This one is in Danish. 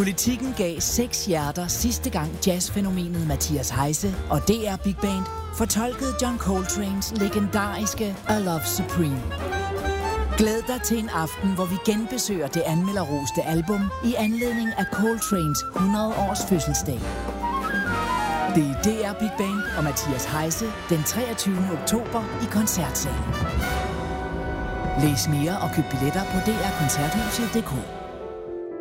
Politikken gav 6 hjerter sidste gang jazzfænomenet Mathias Heise og DR Big Band fortolkede John Coltranes legendariske A Love Supreme. Glæd dig til en aften, hvor vi genbesøger det anmelderroste album i anledning af Coltranes 100-års fødselsdag. Det er DR Big Band og Mathias Heise den 23. oktober i Koncertsalen. Læs mere og køb billetter på drkoncerthuset.dk.